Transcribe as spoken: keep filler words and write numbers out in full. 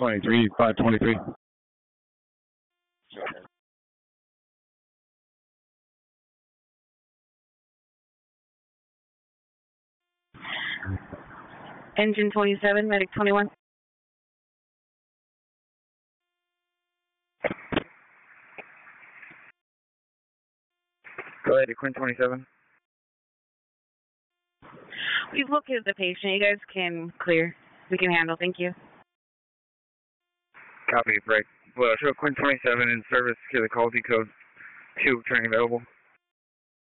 twenty-three, five twenty-three. Engine twenty-seven, medic twenty-one. Go ahead, Quinn twenty-seven. We've located the patient. You guys can clear. We can handle. Thank you. Copy, break. Well, show Quinn twenty-seven in service to the call code two, turning available.